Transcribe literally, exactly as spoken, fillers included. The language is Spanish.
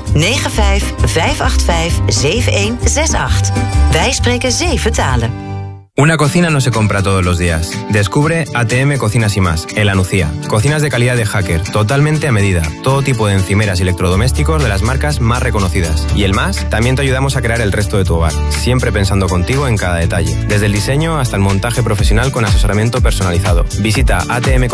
negen vijf vijf acht vijf zeven een zes acht. Wij spreken zeven talen. Una cocina no se compra todos los días. Descubre A T M Cocinas y Más, en La Nucía. Cocinas de calidad de Hacker, totalmente a medida. Todo tipo de encimeras y electrodomésticos de las marcas más reconocidas. Y el Más, también te ayudamos a crear el resto de tu hogar. Siempre pensando contigo en cada detalle. Desde el diseño hasta el montaje profesional con asesoramiento personalizado. Visita A T M